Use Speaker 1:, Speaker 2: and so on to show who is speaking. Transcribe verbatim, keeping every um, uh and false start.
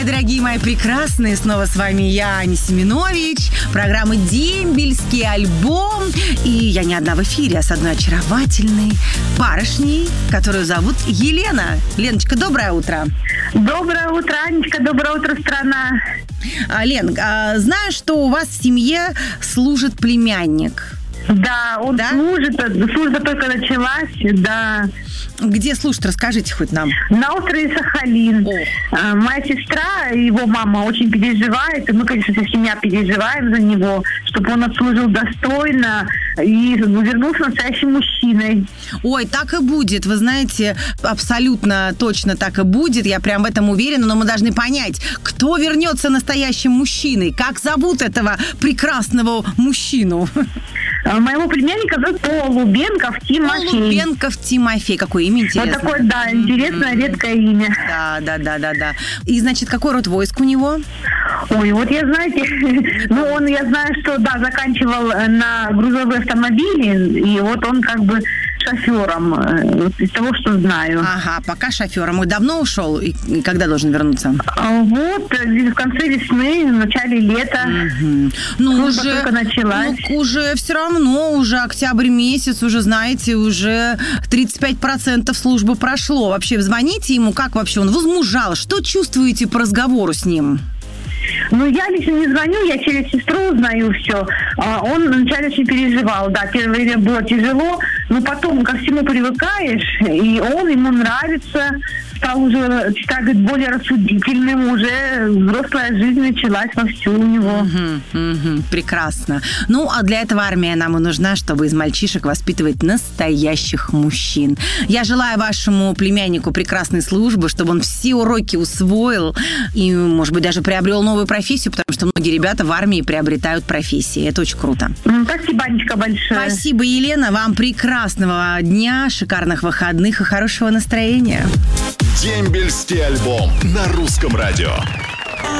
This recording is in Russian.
Speaker 1: дорогие мои прекрасные, снова с вами я, Аня Семенович, программа «Дембельский альбом». И я не одна в эфире, а с одной очаровательной барышней, которую зовут Елена. Леночка, доброе утро.
Speaker 2: Доброе утро, Анечка, доброе утро, страна.
Speaker 1: А, Лен, а, знаешь, что у вас в семье служит племянник?
Speaker 2: Да, он
Speaker 1: да?
Speaker 2: служит, служба только началась, да.
Speaker 1: Где служит? Расскажите хоть нам.
Speaker 2: На острове Сахалин.
Speaker 1: О.
Speaker 2: Моя сестра, его мама очень переживает, и мы, конечно, вся семья переживаем за него, чтобы он отслужил достойно и вернулся настоящим мужчиной.
Speaker 1: Ой, так и будет. Вы знаете, абсолютно точно так и будет. Я прям в этом уверена, но мы должны понять, кто вернется настоящим мужчиной, как зовут этого прекрасного мужчину.
Speaker 2: Моего племянника зовут Полубенков Тимофей.
Speaker 1: Полубенков Тимофей. Какое имя интересное.
Speaker 2: Вот такое, да, интересное, mm-hmm. редкое имя.
Speaker 1: Да, да, да, да, да. И, значит, какой род войск у него?
Speaker 2: Ой, вот я, знаете, ну, он, я знаю, что, да, заканчивал на грузовые автомобили, и вот он как бы шофером, вот из того, что знаю.
Speaker 1: Ага, пока шофером. И давно ушел? И когда должен вернуться?
Speaker 2: Вот, в конце весны, в начале лета.
Speaker 1: Угу. Ну,
Speaker 2: Служба
Speaker 1: уже,
Speaker 2: только началась.
Speaker 1: Ну, уже все равно, уже октябрь месяц, уже, знаете, уже тридцать пять процентов службы прошло. Вообще, звоните ему, как вообще он возмужал? Что чувствуете по разговору с ним?
Speaker 2: Ну, я лично не звоню, я через сестру узнаю все. Он вначале очень переживал, да, первое время было тяжело, но потом ко всему привыкаешь, и он, ему нравится, стал уже, так говорит, более рассудительным, уже взрослая жизнь началась вовсю у него.
Speaker 1: Угу, угу, прекрасно. Ну, а для этого армия нам и нужна, чтобы из мальчишек воспитывать настоящих мужчин. Я желаю вашему племяннику прекрасной службы, чтобы он все уроки усвоил и, может быть, даже приобрел новую профессию, потому что многие ребята в армии приобретают профессии. Это очень круто.
Speaker 2: Спасибо, Анечка, большое.
Speaker 1: Спасибо, Елена. Вам прекрасного дня, шикарных выходных и хорошего настроения.
Speaker 3: Дембельский альбом на Русском радио.